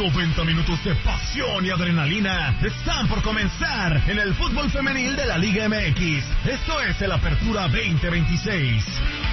90 minutos de pasión y adrenalina están por comenzar en el fútbol femenil de la Liga MX. Esto es el Apertura 2026.